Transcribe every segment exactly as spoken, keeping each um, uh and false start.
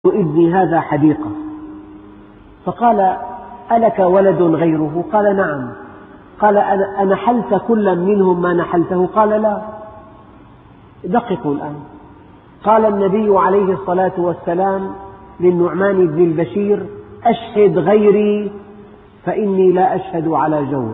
ابني هذا حديقة، فقال: ألك ولد غيره؟ قال: نعم. قال: أنحلت كلا منهم ما نحلته؟ قال: لا. دققوا الآن. قال النبي عليه الصلاة والسلام للنعمان بن البشير: أشهد غيري فإني لا أشهد على جور.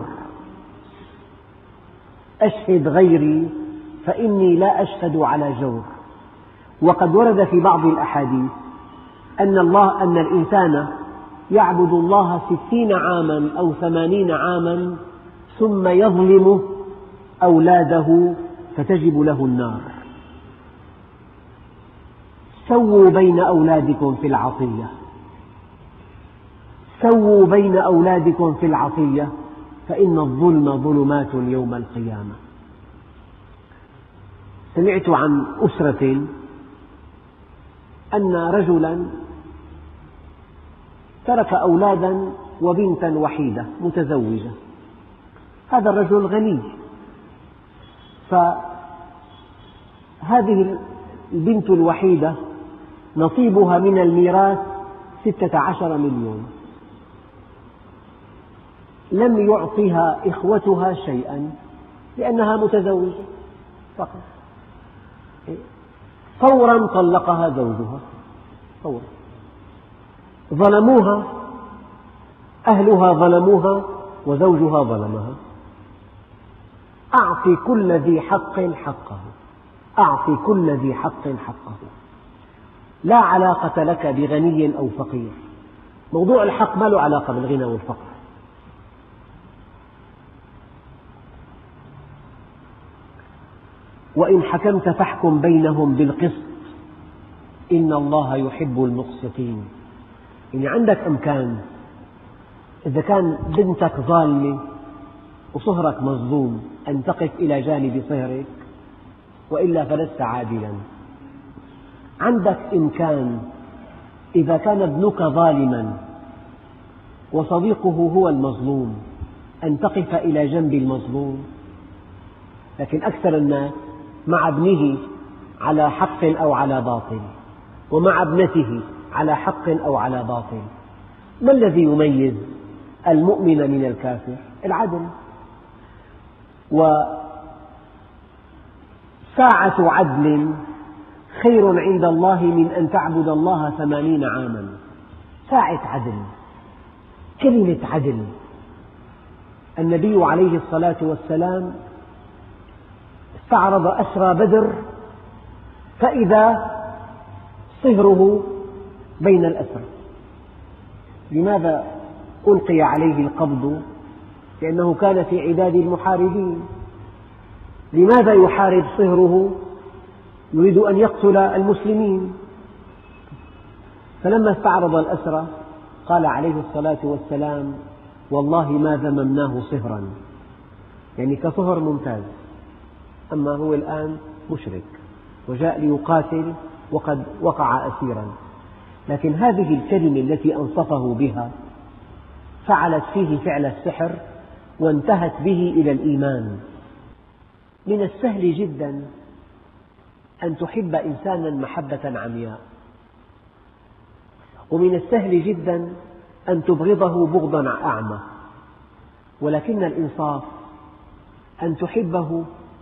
أشهد غيري فإني لا أشهد على جور. وقد ورد في بعض الأحاديث أن الله أن الإنسان يعبد الله ستين عاما أو ثمانين عاما ثم يظلم أولاده فتجب له النار. سووا بين أولادكم في العطية، سووا بين أولادكم في العطية فإن الظلم ظلمات يوم القيامة. سمعت عن أسرة أن رجلا ترك أولادا وبنتا وحيدة متزوجة. هذا الرجل غني، فهذه البنت الوحيدة نصيبها من الميراث ستة عشر مليون. لم يعطها إخوتها شيئا لأنها متزوجة فقط. فورا طلقها زوجها، فورا. ظلموها، أهلها ظلموها وزوجها ظلمها. أعطي كل ذي حق حقه، أعطي كل ذي حق حقه. لا علاقة لك بغني أو فقير. موضوع الحق ما له علاقة بالغنى والفقر. وإن حكمت فاحكم بينهم بالقسط إن الله يحب المقسطين. يعني عندك إمكان، إذا كان بنتك ظالمة وصهرك مظلوم، أن تقف إلى جانب صهرك، وإلا فلست عادلا. عندك إمكان إذا كان ابنك ظالما وصديقه هو المظلوم أن تقف إلى جنب المظلوم. لكن أكثر الناس مع ابنه على حق أو على باطل، ومع ابنته على حق أو على باطل. ما الذي يميز المؤمن من الكافر؟ العدل. وساعة عدل خير عند الله من أن تعبد الله ثمانين عاما. ساعة عدل، كلمة عدل. النبي عليه الصلاة والسلام استعرض أسرى بدر فإذا صهره بين الأسرى. لماذا ألقي عليه القبض؟ لأنه كان في عداد المحاربين. لماذا يحارب صهره؟ يريد أن يقتل المسلمين. فلما استعرض الأسرى قال عليه الصلاة والسلام: والله ما ذممناه صهرا، يعني كصهر ممتاز، أما هو الآن مشرك وجاء ليقاتل وقد وقع أسيرا. لكن هذه الكلمة التي أنصفه بها فعلت فيه فعل السحر وانتهت به إلى الإيمان. من السهل جدا أن تحب إنسانا محبة عمياء، ومن السهل جدا أن تبغضه بغضا أعمى. ولكن الإنصاف أن تحبه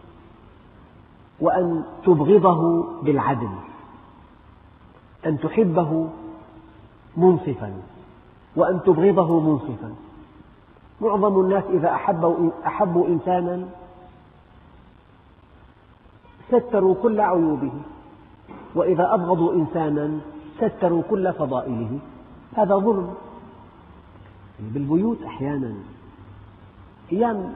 وأن تبغضه بالعدل، أن تحبه منصفا وأن تبغضه منصفا. معظم الناس إذا أحبوا, أحبوا إنسانا ستروا كل عيوبه، وإذا أبغضوا إنسانا ستروا كل فضائله. هذا ظلم. بالبيوت أحيانا أيام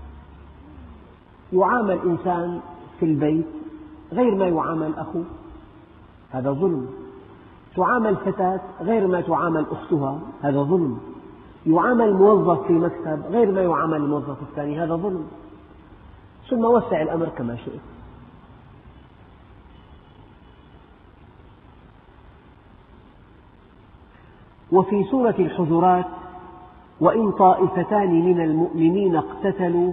يعامل إنسان في البيت غير ما يعامل أخوه، هذا ظلم. تعامل فتاة غير ما تعامل أختها، هذا ظلم. يعامل موظف في مكتب غير ما يعامل الموظف الثاني، هذا ظلم. ثم وسع الأمر كما شئت. وفي سورة الحجرات: وإن طائفتان من المؤمنين اقتتلوا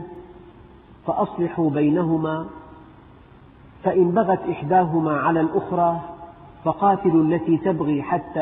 فأصلحوا بينهما فإن بغت إحداهما على الأخرى فقاتلوا التي تبغي حتى